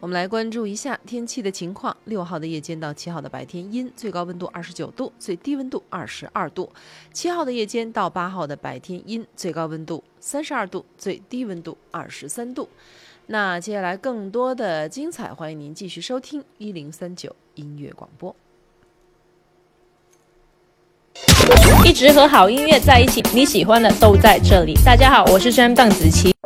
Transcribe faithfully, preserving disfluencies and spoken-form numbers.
们来关注一下天气的情况。六号的夜间到七号的白天阴，最高温度二十九度，最低温度二十二度；七号的夜间到八号的白天阴，最高温度三十二度，最低温度二十三度。那接下来更多的精彩，欢迎您继续收听一零三九音乐广播。 一直和好音乐在一起，你喜欢的都在这里。大家好，我是 Sam 邓紫棋。